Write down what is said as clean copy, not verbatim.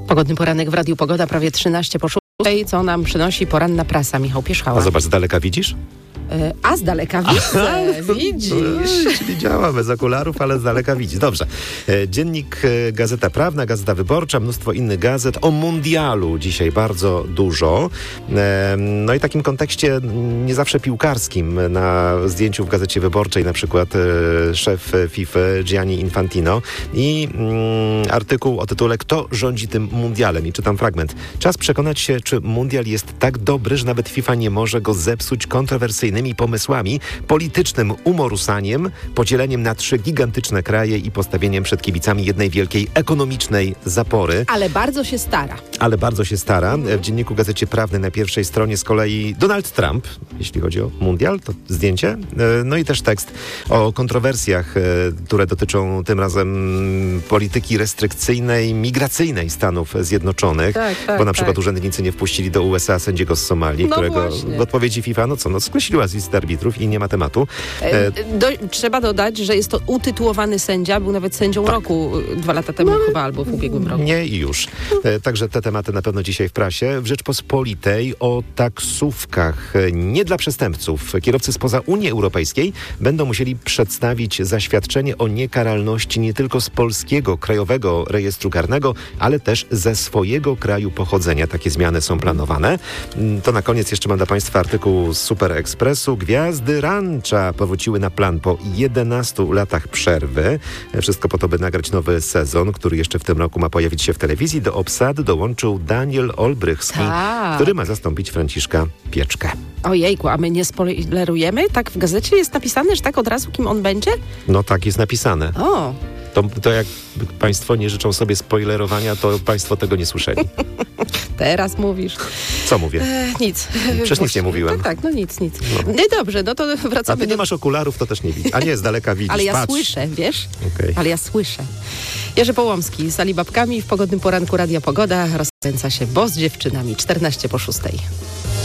Pogodny poranek w Radiu Pogoda, prawie 13 po 6. Co nam przynosi poranna prasa? Michał Pierzchała. A zobacz, z daleka widzisz? A z daleka widzę, widzisz. Widziała bez okularów, ale z daleka widzi. Dobrze. Dziennik, Gazeta Prawna, Gazeta Wyborcza, mnóstwo innych gazet. O mundialu dzisiaj bardzo dużo. No i w takim kontekście nie zawsze piłkarskim. Na zdjęciu w Gazecie Wyborczej na przykład szef FIFA Gianni Infantino i artykuł o tytule "Kto rządzi tym mundialem?" I czytam fragment. Czas przekonać się, czy mundial jest tak dobry, że nawet FIFA nie może go zepsuć kontrowersyjnymi pomysłami, politycznym umorusaniem, podzieleniem na 3 gigantyczne kraje i postawieniem przed kibicami jednej wielkiej ekonomicznej zapory. Ale bardzo się stara. W dzienniku Gazecie Prawnej na pierwszej stronie z kolei Donald Trump, jeśli chodzi o mundial, to zdjęcie. No i też tekst o kontrowersjach, które dotyczą tym razem polityki restrykcyjnej, migracyjnej Stanów Zjednoczonych, bo na przykład urzędnicy nie wpuścili do USA sędziego z Somalii, którego w odpowiedzi FIFA, skreśliła z listy arbitrów i nie ma tematu. Trzeba dodać, że jest to utytułowany sędzia, był nawet sędzią roku 2 lata temu chyba, albo w ubiegłym roku. Nie i już. Także te tematy na pewno dzisiaj w prasie. W Rzeczpospolitej o taksówkach nie dla przestępców. Kierowcy spoza Unii Europejskiej będą musieli przedstawić zaświadczenie o niekaralności nie tylko z polskiego Krajowego Rejestru Karnego, ale też ze swojego kraju pochodzenia. Takie zmiany są planowane. To na koniec jeszcze mam dla Państwa artykuł z Super Expressu. Gwiazdy Rancha powróciły na plan po 11 latach przerwy. Wszystko po to, by nagrać nowy sezon, który jeszcze w tym roku ma pojawić się w telewizji. Do obsady dołączył Daniel Olbrychski, który ma zastąpić Franciszka Pieczkę. Ojejku, a my nie spoilerujemy? Tak w gazecie jest napisane, że tak od razu kim on będzie? No tak jest napisane. O. To jak Państwo nie życzą sobie spoilerowania, to Państwo tego nie słyszeli. Teraz mówisz. Co mówię? Nic. Przecież nic nie mówiłem. Tak, nic. No i dobrze, no to wracamy. A ty nie masz okularów, to też nie widzisz. A nie, z daleka widzisz. Ale ja Patrz. słyszę, wiesz? Okay. Ale ja słyszę. Jerzy Połomski z Alibabkami w pogodnym poranku Radia Pogoda rozkręca się, bo z dziewczynami 14 po 6.